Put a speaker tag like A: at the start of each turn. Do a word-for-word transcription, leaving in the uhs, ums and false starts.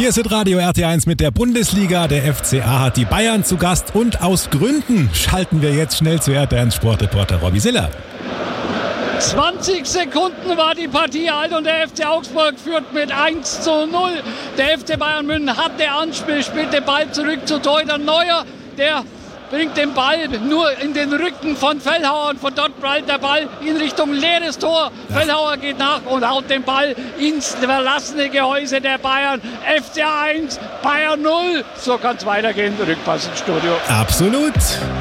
A: Hier ist Radio R T eins mit der Bundesliga. Der F C A hat die Bayern zu Gast und aus Gründen schalten wir jetzt schnell zu R T eins Sportreporter Robby Siller.
B: zwanzig Sekunden war die Partie alt und der F C Augsburg führt mit eins zu null. Der F C Bayern München hatte Anspiel, spielt den Ball zurück zu Torhüter Neuer. Der bringt den Ball nur in den Rücken von Fellhauer und von dort prallt der Ball in Richtung leeres Tor. Ja. Fellhauer geht nach und haut den Ball ins verlassene Gehäuse der Bayern. F C A eins, Bayern null. So kann es weitergehen. Rückpass ins Studio.
A: Absolut.